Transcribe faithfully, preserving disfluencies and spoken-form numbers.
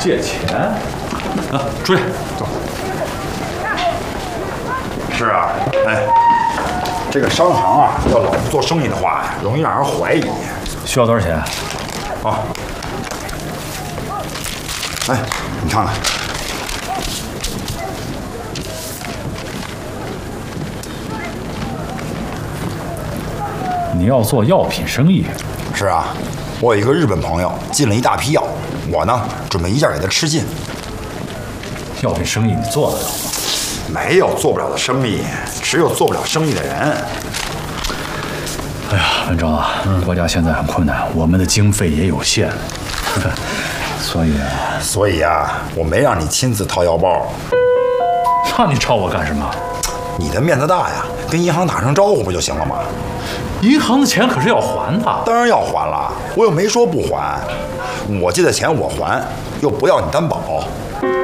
借钱？啊，出去走。 是啊，哎，这个商行啊，要老不做生意的话，容易让人怀疑。 需要多少钱？ 啊，哎，你看看。 你要做药品生意？ 是啊，我有一个日本朋友进了一大批药，我呢准备一下给他吃尽。 药品生意你做得了吗？ 没有做不了的生意，只有做不了生意的人。 哎呀，文章啊，嗯、国家现在很困难，我们的经费也有限，所以啊， 所以啊，我没让你亲自掏腰包。 那你找我干什么？ 你的面子大呀，跟银行打声招呼不就行了吗？ 银行的钱可是要还的， 当然要还了，我又没说不还。我借的钱我还，又不要你担保。